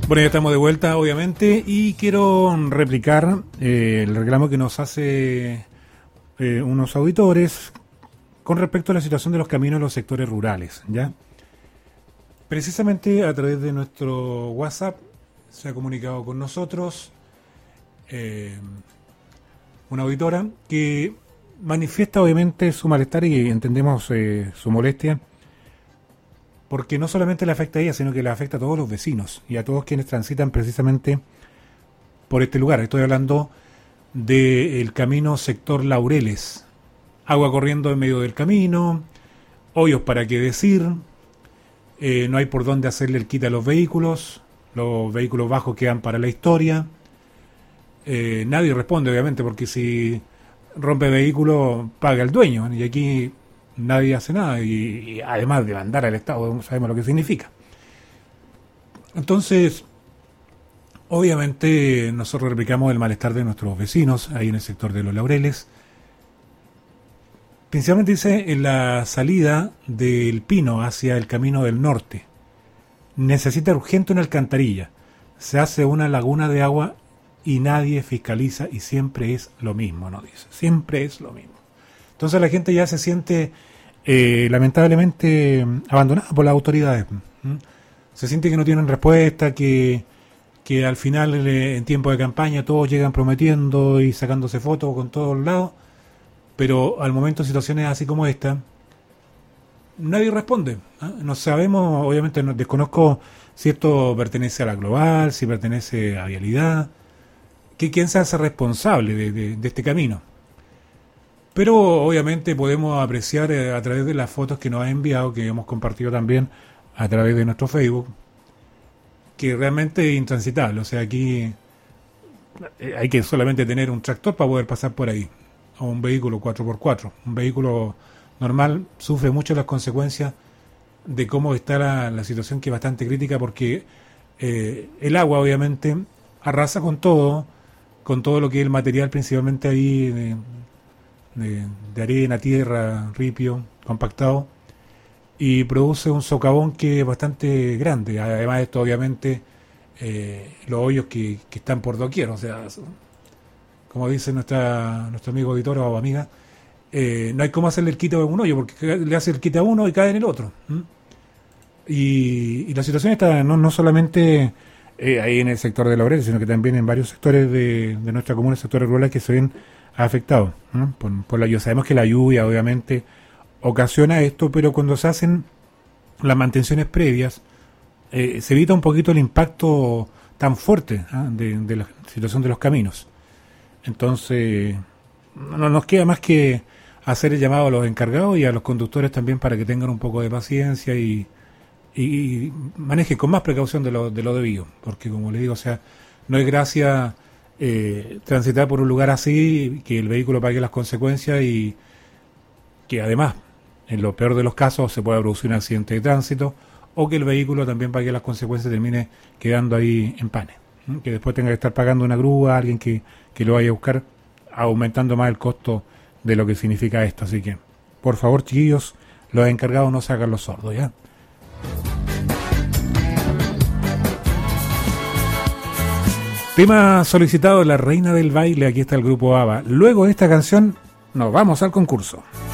Bueno, ya estamos de vuelta, obviamente, y quiero replicar el reclamo que nos hace unos auditores con respecto a la situación de los caminos en los sectores rurales, ¿ya? Precisamente a través de nuestro WhatsApp se ha comunicado con nosotros una auditora que manifiesta obviamente su malestar y entendemos su molestia, porque no solamente le afecta a ella, sino que le afecta a todos los vecinos y a todos quienes transitan precisamente por este lugar. Estoy hablando del camino sector Laureles. Agua corriendo en medio del camino, hoyos para qué decir, no hay por dónde hacerle el quite a los vehículos bajos quedan para la historia. Nadie responde, obviamente, porque si rompe vehículo paga el dueño, y aquí nadie hace nada, y además de mandar al Estado, sabemos lo que significa. Entonces, obviamente, nosotros replicamos el malestar de nuestros vecinos ahí en el sector de los Laureles. Principalmente dice en la salida del Pino hacia el camino del norte. Necesita urgente una alcantarilla. Se hace una laguna de agua y nadie fiscaliza y siempre es lo mismo, ¿no? Dice, siempre es lo mismo. Entonces la gente ya se siente lamentablemente abandonada por las autoridades. Se siente que no tienen respuesta, que al final en tiempo de campaña todos llegan prometiendo y sacándose fotos con todos lados, pero al momento de situaciones así como esta, nadie responde. No sabemos, obviamente desconozco si esto pertenece a la global, si pertenece a vialidad, quién se hace responsable de este camino. Pero obviamente podemos apreciar a través de las fotos que nos ha enviado, que hemos compartido también a través de nuestro Facebook, que realmente es intransitable. O sea, aquí hay que solamente tener un tractor para poder pasar por ahí, o un vehículo 4x4. Un vehículo normal sufre mucho las consecuencias de cómo está la situación, que es bastante crítica, porque el agua obviamente arrasa con todo lo que es el material, principalmente ahí de arena, tierra, ripio, compactado, y produce un socavón que es bastante grande. Además de esto, obviamente, los hoyos que están por doquier, o sea, como dice nuestro amigo auditor o amiga, no hay cómo hacerle el quite a un hoyo, porque le hace el quite a uno y cae en el otro. Y la situación está no solamente ahí en el sector de Laureles, sino que también en varios sectores de nuestra comuna, sectores rurales que se ven afectados por la lluvia. Sabemos que la lluvia obviamente ocasiona esto, pero cuando se hacen las mantenciones previas, se evita un poquito el impacto tan fuerte de la situación de los caminos. Entonces, no nos queda más que hacer el llamado a los encargados y a los conductores también para que tengan un poco de paciencia y manejen con más precaución de lo debido, porque como les digo, o sea, no es gracia transitar por un lugar así, que el vehículo pague las consecuencias y que además, en lo peor de los casos, se pueda producir un accidente de tránsito, o que el vehículo también pague las consecuencias y termine quedando ahí en panes, que después tenga que estar pagando una grúa a alguien que lo vaya a buscar, aumentando más el costo de lo que significa esto. Así que, por favor, chiquillos, los encargados no se hagan los sordos, ¿ya? Tema solicitado, La Reina del Baile. Aquí está el grupo ABBA. Luego de esta canción nos vamos al concurso.